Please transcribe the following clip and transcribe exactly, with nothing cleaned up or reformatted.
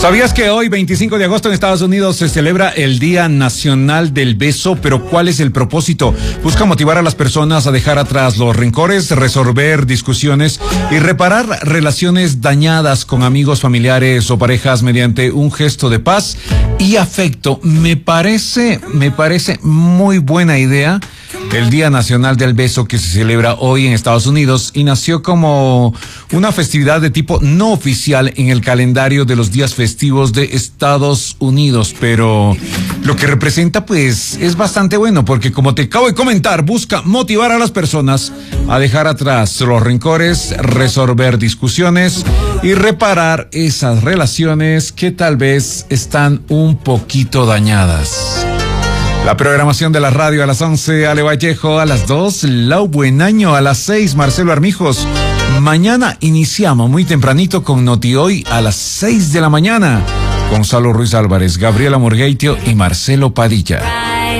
¿Sabías que hoy, veinticinco de agosto, en Estados Unidos se celebra el Día Nacional del Beso? Pero ¿cuál es el propósito? Busca motivar a las personas a dejar atrás los rencores, resolver discusiones y reparar relaciones dañadas con amigos, familiares o parejas mediante un gesto de paz y afecto. Me parece, me parece muy buena idea el Día Nacional del Beso, que se celebra hoy en Estados Unidos y nació como una festividad de tipo no oficial en el calendario de los días festivos de Estados Unidos, pero lo que representa pues es bastante bueno, porque como te acabo de comentar, busca motivar a las personas a dejar atrás los rencores, resolver discusiones y reparar esas relaciones que tal vez están un poquito dañadas. La programación de la radio a las once, Ale Vallejo, a las dos, Lau Buenaño, a las seis, Marcelo Armijos. Mañana iniciamos muy tempranito con Noti Hoy a las seis de la mañana. Gonzalo Ruiz Álvarez, Gabriela Morgueitio y Marcelo Padilla.